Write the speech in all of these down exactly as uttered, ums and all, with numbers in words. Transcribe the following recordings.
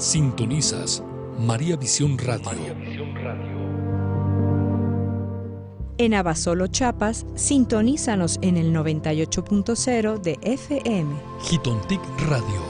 Sintonizas María Visión Radio. María Visión Radio. En Abasolo, Chiapas, sintonízanos en el noventa y ocho punto cero de F M. Jitontic Radio.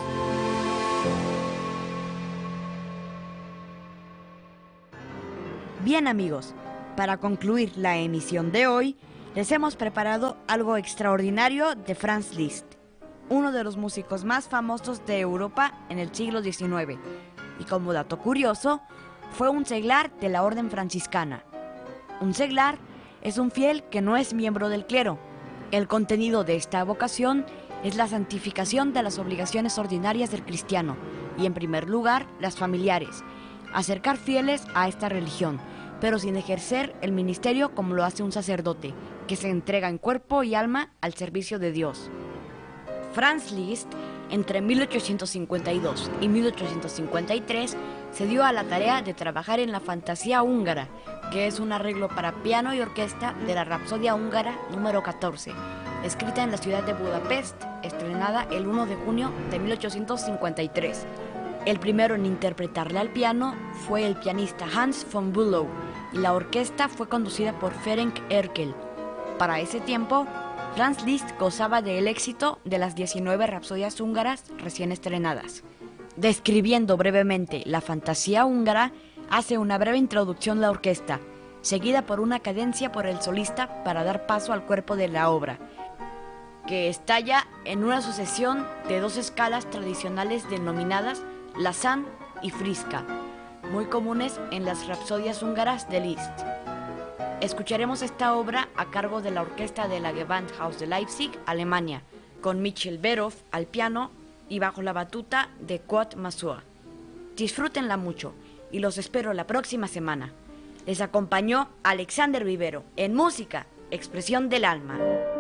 Bien, amigos, para concluir la emisión de hoy, les hemos preparado algo extraordinario de Franz Liszt, uno de los músicos más famosos de Europa en el siglo diecinueve, y como dato curioso, fue un seglar de la orden franciscana. Un seglar es un fiel que no es miembro del clero. El contenido de esta vocación es la santificación de las obligaciones ordinarias del cristiano, y en primer lugar, las familiares, acercar fieles a esta religión, pero sin ejercer el ministerio como lo hace un sacerdote, que se entrega en cuerpo y alma al servicio de Dios. Franz Liszt, entre mil ochocientos cincuenta y dos y mil ochocientos cincuenta y tres, se dio a la tarea de trabajar en la Fantasía húngara, que es un arreglo para piano y orquesta de la Rapsodia húngara número catorce, escrita en la ciudad de Budapest, estrenada el primero de junio de mil ochocientos cincuenta y tres. El primero en interpretarla al piano fue el pianista Hans von Bülow, y la orquesta fue conducida por Ferenc Erkel. Para ese tiempo, Franz Liszt gozaba del éxito de las diecinueve rapsodias húngaras recién estrenadas. Describiendo brevemente la fantasía húngara, hace una breve introducción la orquesta, seguida por una cadencia por el solista para dar paso al cuerpo de la obra, que estalla en una sucesión de dos escalas tradicionales denominadas Lazán y Friska, muy comunes en las rapsodias húngaras de Liszt. Escucharemos esta obra a cargo de la orquesta de la Gewandhaus de Leipzig, Alemania, con Michel Berov al piano y bajo la batuta de Claude Masur. Disfrútenla mucho y los espero la próxima semana. Les acompañó Alexander Vivero en Música, Expresión del Alma.